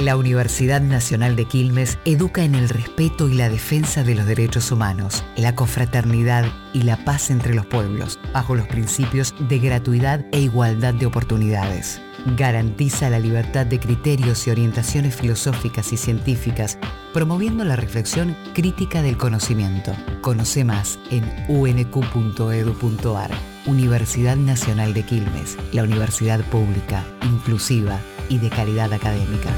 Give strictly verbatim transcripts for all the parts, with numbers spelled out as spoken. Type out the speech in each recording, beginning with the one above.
La Universidad Nacional de Quilmes educa en el respeto y la defensa de los derechos humanos, la confraternidad y la paz entre los pueblos, bajo los principios de gratuidad e igualdad de oportunidades. Garantiza la libertad de criterios y orientaciones filosóficas y científicas, promoviendo la reflexión crítica del conocimiento. Conoce más en u n q punto e d u punto a r. Universidad Nacional de Quilmes, la universidad pública, inclusiva y de calidad académica.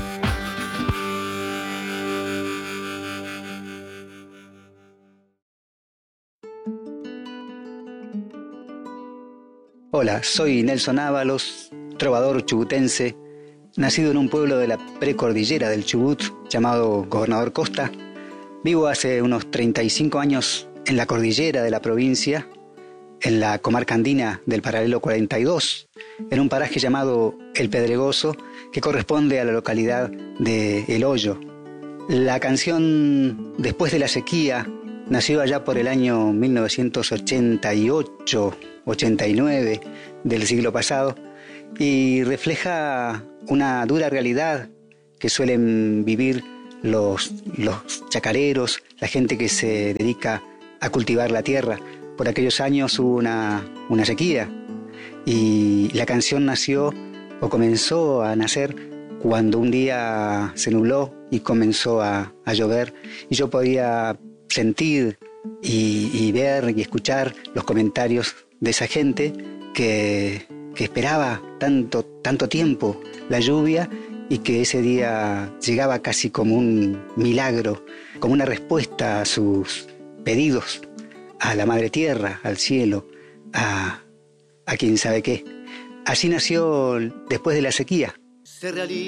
Hola, soy Nelson Ábalos, trovador chubutense, nacido en un pueblo de la precordillera del Chubut llamado Gobernador Costa. Vivo hace unos treinta y cinco años en la cordillera de la provincia, en la comarca andina del paralelo cuarenta y dos, en un paraje llamado El Pedregoso, que corresponde a la localidad de El Hoyo. La canción Después de la sequía nació allá por el año mil novecientos ochenta y ocho, ochenta y nueve del siglo pasado y refleja una dura realidad que suelen vivir los, los chacareros, la gente que se dedica a cultivar la tierra. Por aquellos años hubo una, una sequía y la canción nació o comenzó a nacer cuando un día se nubló y comenzó a, a llover y yo podía sentir y, y ver y escuchar los comentarios de esa gente que, que esperaba tanto, tanto tiempo la lluvia y que ese día llegaba casi como un milagro, como una respuesta a sus pedidos, a la Madre Tierra, al cielo, a, a quién sabe qué. Así nació Después de la sequía. Se realiza